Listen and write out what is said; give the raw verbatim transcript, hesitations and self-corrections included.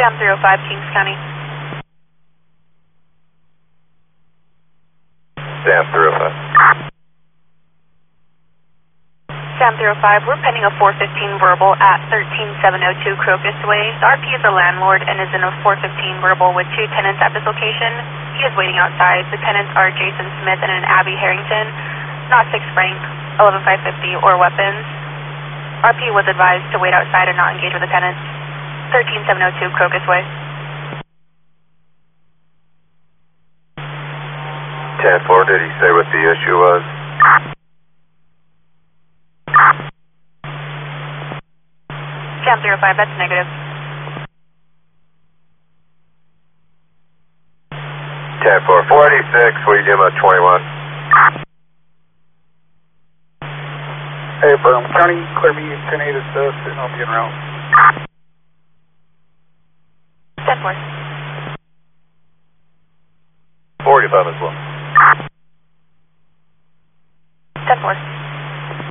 Sam three oh five, Kings County. Sam three oh five. Sam three oh five, we're pending a four fifteen verbal at thirteen seven oh two Crocus Way. The R P is a landlord and is in a four fifteen verbal with two tenants at this location. He is waiting outside. The tenants are Jason Smith and an Abby Harrington, not six Frank, eleven five fifty, or weapons. R P was advised to wait outside and not engage with the tenants. thirteen seven oh two Crocus Way. ten four, did he say what the issue was? Sam three oh five, that's negative. ten four, forty-six, will you give him a twenty-one? Hey, Burm County, clear me ten eight assist, and I'll be en route. ten four. forty-five as well. ten four.